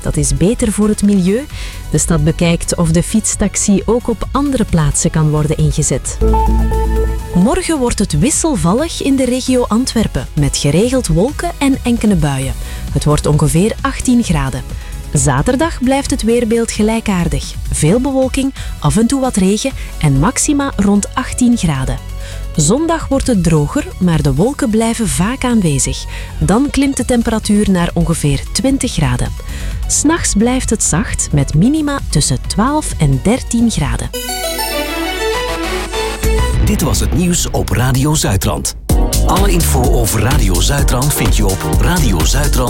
Dat is beter voor het milieu. De stad bekijkt of de fietstaxi ook op andere plaatsen kan worden ingezet. Morgen wordt het wisselvallig in de regio Antwerpen, met geregeld wolken en enkele buien. Het wordt ongeveer 18 graden. Zaterdag blijft het weerbeeld gelijkaardig. Veel bewolking, af en toe wat regen en maxima rond 18 graden. Zondag wordt het droger, maar de wolken blijven vaak aanwezig. Dan klimt de temperatuur naar ongeveer 20 graden. 'S Nachts blijft het zacht, met minima tussen 12 en 13 graden. Dit was het nieuws op Radio Zuidrand. Alle info over Radio Zuidrand vind je op radiozuidrand.